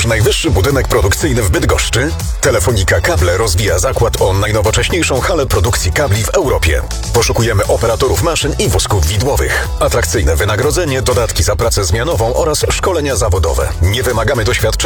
Potrzebujesz najwyższy budynek produkcyjny w Bydgoszczy? Telefonika Kable rozwija zakład o najnowocześniejszą halę produkcji kabli w Europie. Poszukujemy operatorów maszyn i wózków widłowych. Atrakcyjne wynagrodzenie, dodatki za pracę zmianową oraz szkolenia zawodowe. Nie wymagamy doświadczenia.